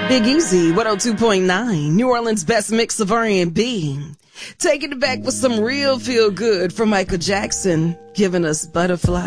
Big Easy, 102.9, New Orleans' best mix of R&B. Taking it back with some real feel good from Michael Jackson, giving us Butterfly.